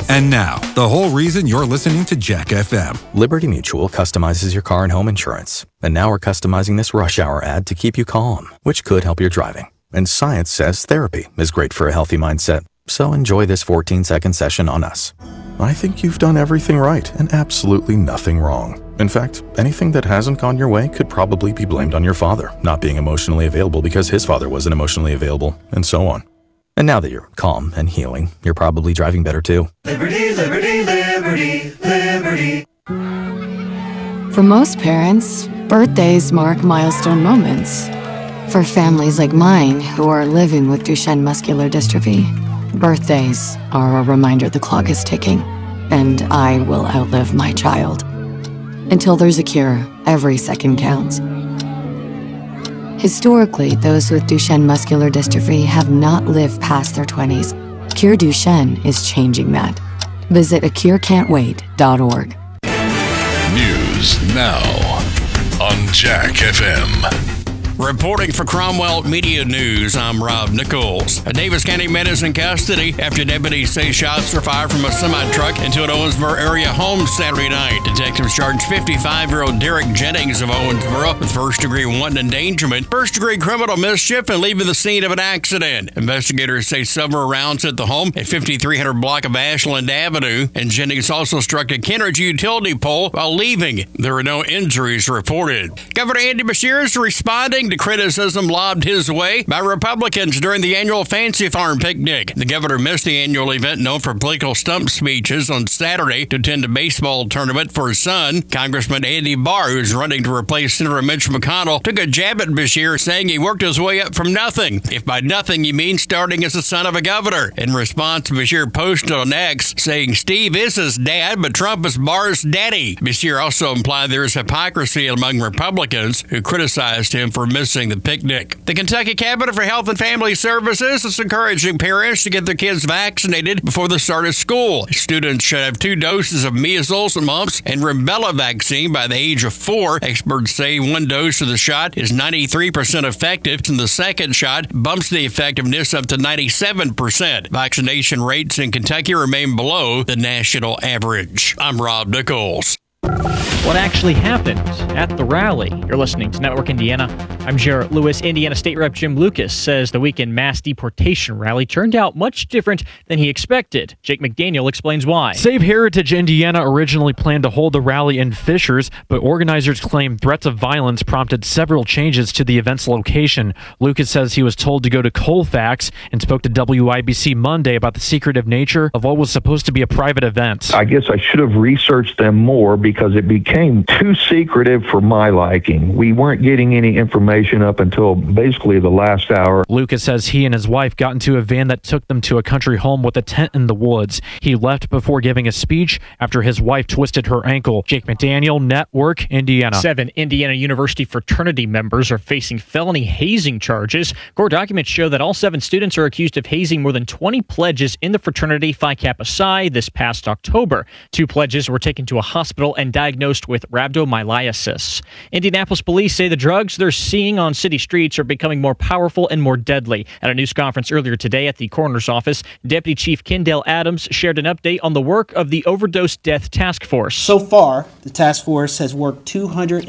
And now, the whole reason you're listening to Jack FM. Liberty Mutual customizes your car and home insurance. And now we're customizing this rush hour ad to keep you calm, which could help your driving. And science says therapy is great for a healthy mindset. So enjoy this 14-second session on us. I think you've done everything right and absolutely nothing wrong. In fact, anything that hasn't gone your way could probably be blamed on your father not being emotionally available because his father wasn't emotionally available, and so on. And now that you're calm and healing, you're probably driving better too. Liberty, liberty, liberty, liberty. For most parents, birthdays mark milestone moments. For families like mine who are living with Duchenne muscular dystrophy, birthdays are a reminder the clock is ticking, and I will outlive my child. Until there's a cure, every second counts. Historically, those with Duchenne muscular dystrophy have not lived past their 20s. Cure Duchenne is changing that. Visit acurecan'twait.org. News now on Jack FM. Reporting for Cromwell Media News, I'm Rob Nichols. A Davis County man is in custody after deputies say shots were fired from a semi-truck into an Owensboro area home Saturday night. Detectives charged 55-year-old Derek Jennings of Owensboro with first-degree wanton endangerment, first-degree criminal mischief, and leaving the scene of an accident. Investigators say several rounds hit the home at 5300 block of Ashland Avenue, and Jennings also struck a Kentridge utility pole while leaving. There were no injuries reported. Governor Andy Beshear is responding to criticism lobbed his way by Republicans during the annual Fancy Farm picnic. The governor missed the annual event known for political stump speeches on Saturday to attend a baseball tournament for his son. Congressman Andy Barr, who's running to replace Senator Mitch McConnell, took a jab at Beshear, saying he worked his way up from nothing. If by nothing you mean starting as the son of a governor. In response, Beshear posted on X saying Steve is his dad, but Trump is Barr's daddy. Beshear also implied there is hypocrisy among Republicans who criticized him for missing the picnic. The Kentucky Cabinet for Health and Family Services is encouraging parents to get their kids vaccinated before the start of school. Students should have 2 doses of measles, mumps, and rubella vaccine by the age of 4. Experts say 1 dose of the shot is 93% effective, and the second shot bumps the effectiveness up to 97%. Vaccination rates in Kentucky remain below the national average. I'm Rob Nichols. What actually happened at the rally? You're listening to Network Indiana. I'm Jarrett Lewis. Indiana State Rep Jim Lucas says the weekend mass deportation rally turned out much different than he expected. Jake McDaniel explains why. Save Heritage Indiana originally planned to hold the rally in Fishers, but organizers claim threats of violence prompted several changes to the event's location. Lucas says he was told to go to Colfax and spoke to WIBC Monday about the secretive nature of what was supposed to be a private event. I guess I should have researched them more because it became too secretive for my liking. We weren't getting any information up until basically the last hour. Lucas says he and his wife got into a van that took them to a country home with a tent in the woods. He left before giving a speech after his wife twisted her ankle. Jake McDaniel, Network, Indiana. 7 Indiana University fraternity members are facing felony hazing charges. Court documents show that all 7 students are accused of hazing more than 20 pledges in the fraternity Phi Kappa Psi this past October. 2 pledges were taken to a hospital and diagnosed with rhabdomyolysis. Indianapolis police say the drugs they're seeing on city streets are becoming more powerful and more deadly. At a news conference earlier today at the coroner's office, Deputy Chief Kendall Adams shared an update on the work of the Overdose Death Task Force. So far, the task force has worked